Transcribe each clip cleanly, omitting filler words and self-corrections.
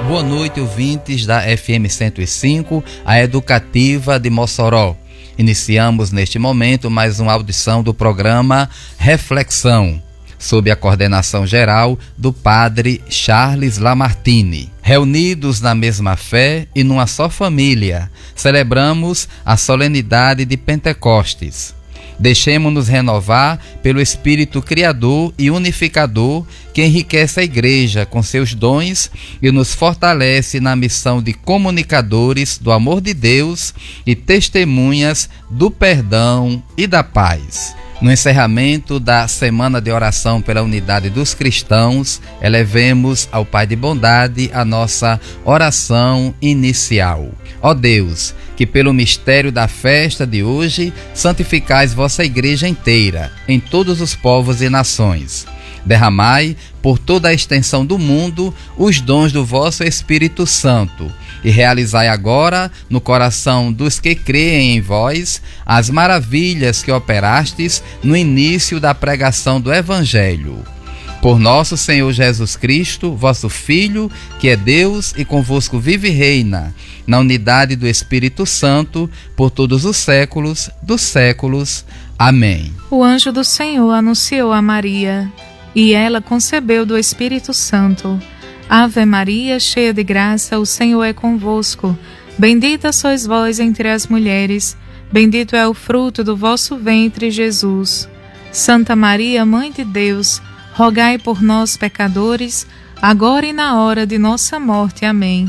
Boa noite, ouvintes da FM 105, a educativa de Mossoró. Iniciamos neste momento mais uma audição do programa Reflexão, sob a coordenação geral do padre Charles Lamartine. Reunidos na mesma fé e numa só família, celebramos a solenidade de Pentecostes. Deixemo-nos renovar pelo Espírito Criador e Unificador que enriquece a Igreja com seus dons e nos fortalece na missão de comunicadores do amor de Deus e testemunhas do perdão e da paz. No encerramento da Semana de Oração pela Unidade dos Cristãos, elevemos ao Pai de Bondade a nossa oração inicial. Ó Deus, que pelo mistério da festa de hoje santificais vossa Igreja inteira, em todos os povos e nações. Derramai por toda a extensão do mundo os dons do vosso Espírito Santo e realizai agora no coração dos que creem em vós as maravilhas que operastes no início da pregação do Evangelho. Por nosso Senhor Jesus Cristo, vosso Filho, que é Deus e convosco vive e reina, na unidade do Espírito Santo, por todos os séculos dos séculos. Amém. O anjo do Senhor anunciou a Maria, e ela concebeu do Espírito Santo. Ave Maria, cheia de graça, o Senhor é convosco. Bendita sois vós entre as mulheres, bendito é o fruto do vosso ventre, Jesus. Santa Maria, Mãe de Deus, rogai por nós, pecadores, agora e na hora de nossa morte. Amém.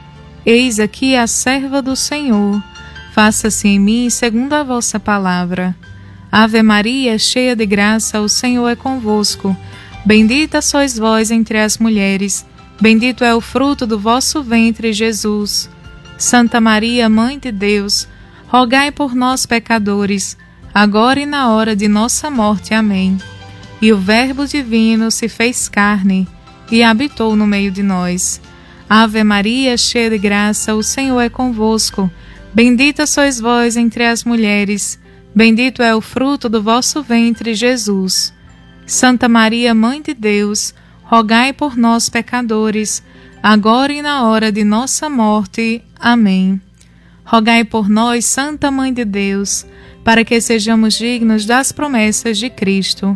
Eis aqui a serva do Senhor, faça-se em mim segundo a vossa palavra. Ave Maria, cheia de graça, o Senhor é convosco. Bendita sois vós entre as mulheres, bendito é o fruto do vosso ventre, Jesus. Santa Maria, Mãe de Deus, rogai por nós, pecadores, agora e na hora de nossa morte. Amém. E o Verbo divino se fez carne e habitou no meio de nós. Ave Maria, cheia de graça, o Senhor é convosco. Bendita sois vós entre as mulheres, bendito é o fruto do vosso ventre, Jesus. Santa Maria, Mãe de Deus, rogai por nós, pecadores, agora e na hora de nossa morte. Amém. Rogai por nós, Santa Mãe de Deus, para que sejamos dignos das promessas de Cristo.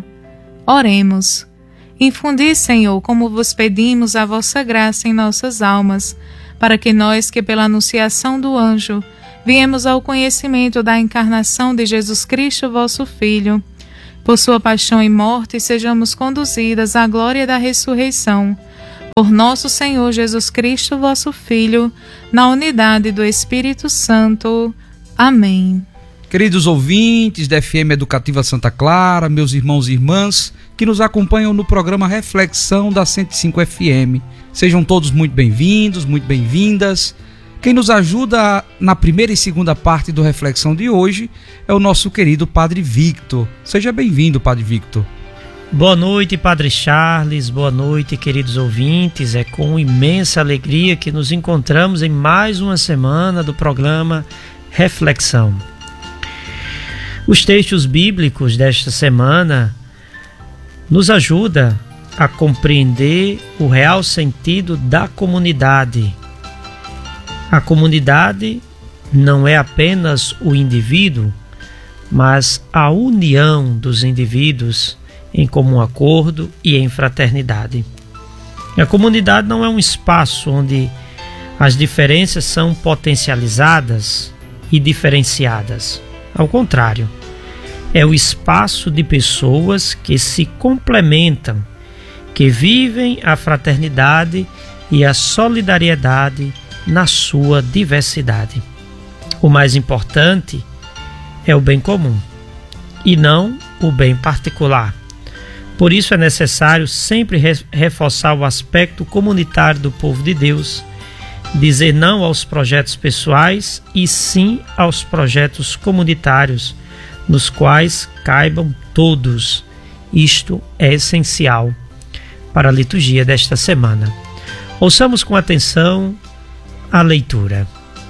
Oremos. Infundi, Senhor, como vos pedimos, a vossa graça em nossas almas, para que nós, que pela anunciação do anjo viemos ao conhecimento da encarnação de Jesus Cristo, vosso Filho, por sua paixão e morte, sejamos conduzidas à glória da ressurreição. Por nosso Senhor Jesus Cristo, vosso Filho, na unidade do Espírito Santo. Amém. Queridos ouvintes da FM Educativa Santa Clara, meus irmãos e irmãs que nos acompanham no programa Reflexão da 105 FM, sejam todos muito bem-vindos, muito bem-vindas. Quem nos ajuda na primeira e segunda parte do Reflexão de hoje é o nosso querido Padre Victor. Seja bem-vindo, Padre Victor. Boa noite, Padre Charles. Boa noite, queridos ouvintes. É com imensa alegria que nos encontramos em mais uma semana do programa Reflexão. Os textos bíblicos desta semana nos ajudam a compreender o real sentido da comunidade. A comunidade não é apenas o indivíduo, mas a união dos indivíduos em comum acordo e em fraternidade. A comunidade não é um espaço onde as diferenças são potencializadas e diferenciadas. Ao contrário, é o espaço de pessoas que se complementam, que vivem a fraternidade e a solidariedade na sua diversidade. O mais importante é o bem comum e não o bem particular. Por isso é necessário sempre reforçar o aspecto comunitário do povo de Deus, dizer não aos projetos pessoais e sim aos projetos comunitários, nos quais caibam todos. Isto é essencial para a liturgia desta semana. Ouçamos com atenção a leitura.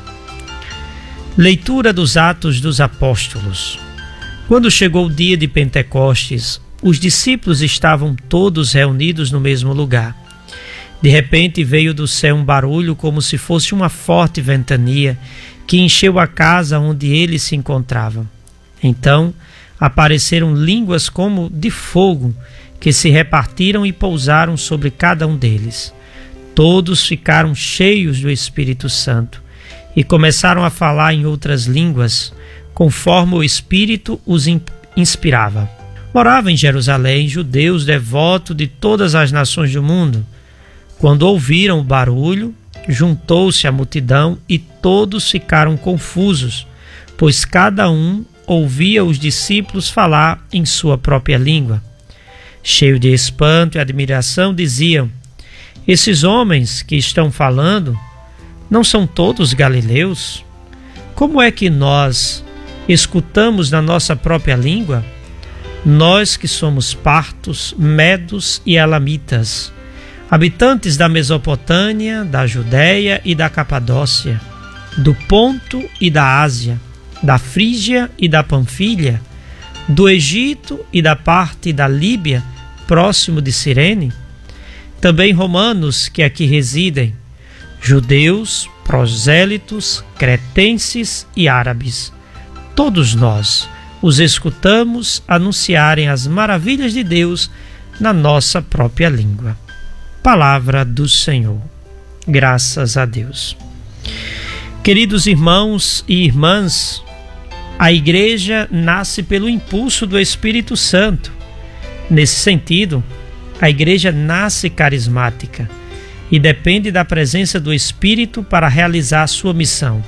Leitura dos Atos dos Apóstolos. Quando chegou o dia de Pentecostes, os discípulos estavam todos reunidos no mesmo lugar. De repente veio do céu um barulho como se fosse uma forte ventania que encheu a casa onde eles se encontravam. Então apareceram línguas como de fogo que se repartiram e pousaram sobre cada um deles. Todos ficaram cheios do Espírito Santo e começaram a falar em outras línguas, conforme o Espírito os inspirava. Moravam em Jerusalém judeus devotos de todas as nações do mundo. Quando ouviram o barulho, juntou-se a multidão e todos ficaram confusos, pois cada um ouvia os discípulos falar em sua própria língua. Cheio de espanto e admiração, diziam: esses homens que estão falando não são todos galileus? Como é que nós escutamos na nossa própria língua? Nós que somos partos, medos e elamitas, habitantes da Mesopotâmia, da Judéia e da Capadócia, do Ponto e da Ásia, da Frígia e da Panfilha, do Egito e da parte da Líbia, próximo de Cirene, também romanos que aqui residem, judeus, prosélitos, cretenses e árabes. Todos nós os escutamos anunciarem as maravilhas de Deus na nossa própria língua. Palavra do Senhor. Graças a Deus. Queridos irmãos e irmãs, a igreja nasce pelo impulso do Espírito Santo. Nesse sentido, a igreja nasce carismática e depende da presença do Espírito para realizar a sua missão.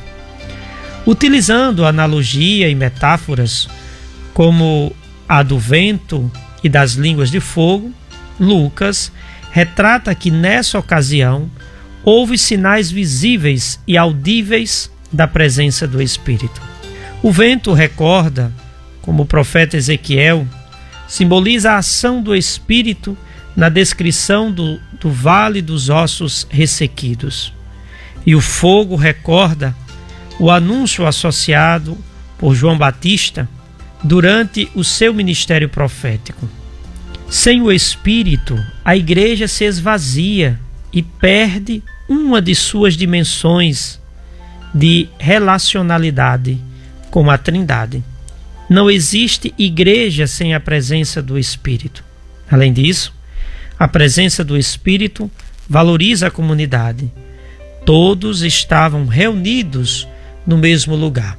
Utilizando analogia e metáforas como a do vento e das línguas de fogo, Lucas retrata que nessa ocasião houve sinais visíveis e audíveis da presença do Espírito. O vento recorda, como o profeta Ezequiel, simboliza a ação do Espírito na descrição do vale dos ossos ressequidos. E o fogo recorda o anúncio associado por João Batista durante o seu ministério profético. Sem o Espírito, a igreja se esvazia e perde uma de suas dimensões de relacionalidade com a Trindade. Não existe igreja sem a presença do Espírito. Além disso, a presença do Espírito valoriza a comunidade. Todos estavam reunidos no mesmo lugar.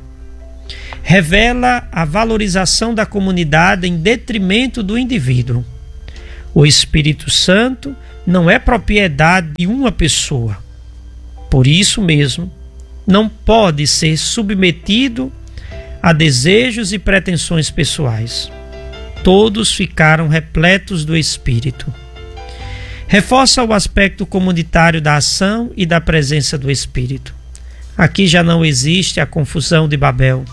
Revela a valorização da comunidade em detrimento do indivíduo. O Espírito Santo não é propriedade de uma pessoa. Por isso mesmo, não pode ser submetido a desejos e pretensões pessoais. Todos ficaram repletos do Espírito. Reforça o aspecto comunitário da ação e da presença do Espírito. Aqui já não existe a confusão de Babel,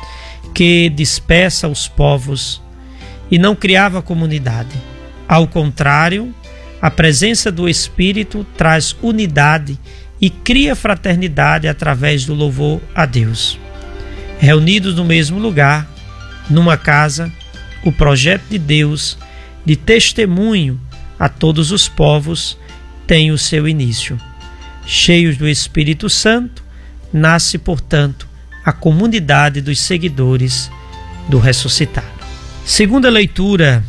que dispersa os povos e não criava comunidade. Ao contrário, a presença do Espírito traz unidade e cria fraternidade através do louvor a Deus. Reunidos no mesmo lugar, numa casa, o projeto de Deus de testemunho a todos os povos tem o seu início. Cheios do Espírito Santo, nasce, portanto, a comunidade dos seguidores do ressuscitado. Segunda leitura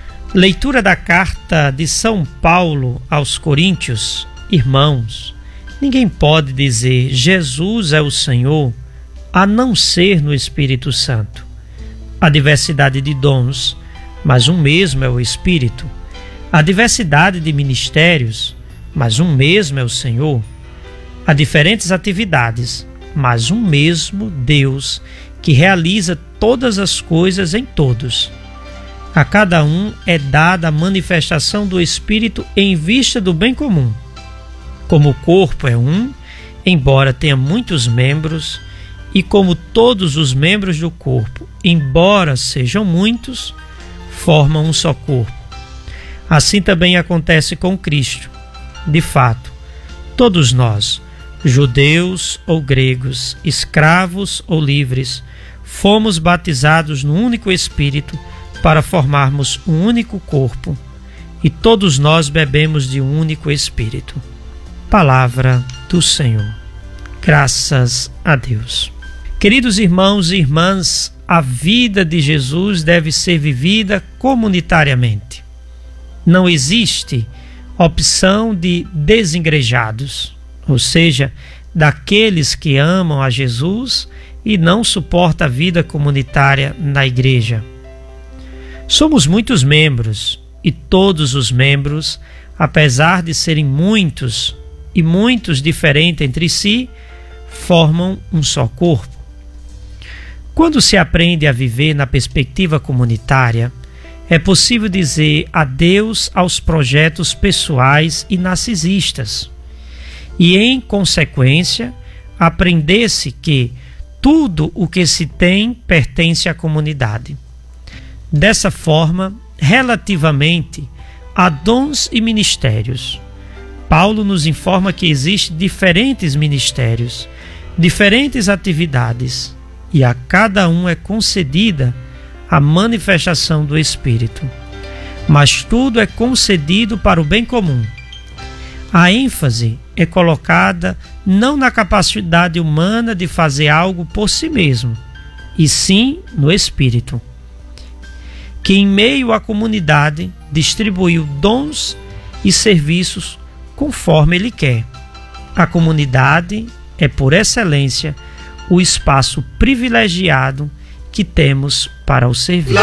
da carta de São Paulo aos Coríntios. Irmãos, ninguém pode dizer Jesus é o Senhor a não ser no Espírito Santo. Há diversidade de dons, mas um mesmo é o Espírito. Há diversidade de ministérios, mas um mesmo é o Senhor. Há diferentes atividades, mas um mesmo Deus que realiza todas as coisas em todos. A cada um é dada a manifestação do Espírito em vista do bem comum. Como o corpo é um, embora tenha muitos membros, e como todos os membros do corpo, embora sejam muitos, formam um só corpo. Assim também acontece com Cristo. De fato, todos nós, judeus ou gregos, escravos ou livres, fomos batizados no único Espírito para formarmos um único corpo. e todos nós bebemos de um único Espírito. Palavra do Senhor. Graças a Deus. Queridos irmãos e irmãs, a vida de Jesus deve ser vivida comunitariamente. Não existe opção de desengrejados, ou seja, daqueles que amam a Jesus e não suportam a vida comunitária na igreja. Somos muitos membros e todos os membros, apesar de serem muitos e muitos diferentes entre si, formam um só corpo. Quando se aprende a viver na perspectiva comunitária, é possível dizer adeus aos projetos pessoais e narcisistas. E, em consequência, aprender-se que tudo o que se tem pertence à comunidade. Dessa forma, relativamente a dons e ministérios, Paulo nos informa que existem diferentes ministérios, diferentes atividades, e a cada um é concedida a manifestação do Espírito. Mas tudo é concedido para o bem comum. A ênfase é colocada não na capacidade humana de fazer algo por si mesmo, e sim no Espírito, que em meio à comunidade distribuiu dons e serviços conforme Ele quer. A comunidade é, por excelência, o espaço privilegiado que temos para o servir.